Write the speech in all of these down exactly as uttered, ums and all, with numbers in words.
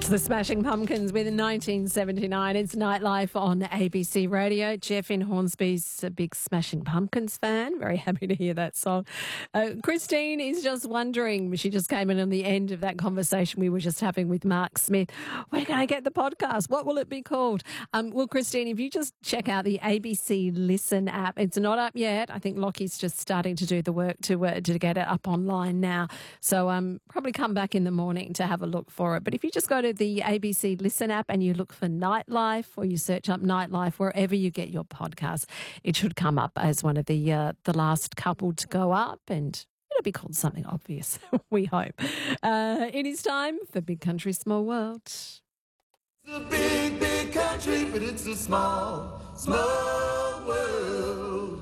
It's the Smashing Pumpkins with nineteen seventy-nine. It's Nightlife on A B C Radio. Jeff in Hornsby's a big Smashing Pumpkins fan. Very happy to hear that song. Uh, Christine is just wondering, she just came in on the end of that conversation we were just having with Mark Smith. Where can I get the podcast? What will it be called? Um, well, Christine, if you just check out the A B C Listen app, it's not up yet. I think Lockie's just starting to do the work to uh, to get it up online now. So um, probably come back in the morning to have a look for it. But if you just go to the A B C Listen app and you look for Nightlife, or you search up Nightlife wherever you get your podcast, it should come up as one of the uh, the last couple to go up, and it'll be called something obvious, we hope. Uh, it is time for Big Country, Small World. It's a big, big country, but it's a small, small world.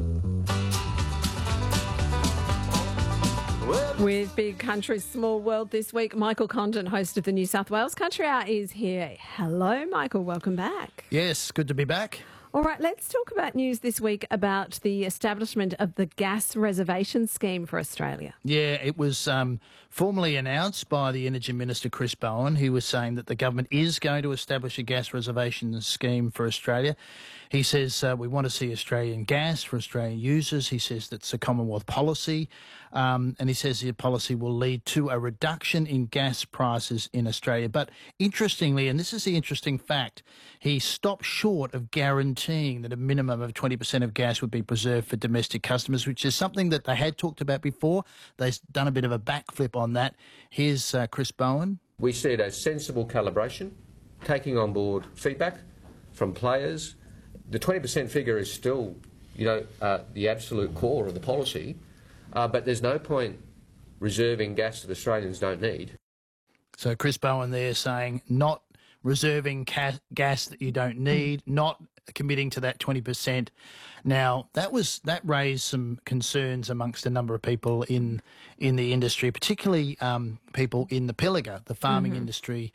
With Big Country, Small World this week, Michael Condon, host of the New South Wales Country Hour, is here. Hello, Michael. Welcome back. Yes, good to be back. All right, let's talk about news this week about the establishment of the gas reservation scheme for Australia. Yeah, it was um, formally announced by the Energy Minister, Chris Bowen. He was saying that the government is going to establish a gas reservation scheme for Australia. He says uh, we want to see Australian gas for Australian users. He says that's a Commonwealth policy. Um, and he says the policy will lead to a reduction in gas prices in Australia. But interestingly, and this is the interesting fact, he stopped short of guaranteeing that a minimum of twenty percent of gas would be preserved for domestic customers, which is something that they had talked about before. They've done a bit of a backflip on that. Here's uh, Chris Bowen. We see it as sensible calibration, taking on board feedback from players. The twenty percent figure is still, you know, uh, the absolute core of the policy, uh, but there's no point reserving gas that Australians don't need. So Chris Bowen there saying not reserving ca- gas that you don't need, not committing to that twenty percent. Now, that was that raised some concerns amongst a number of people in in the industry, particularly um, people in the Pilliga, the farming mm-hmm. industry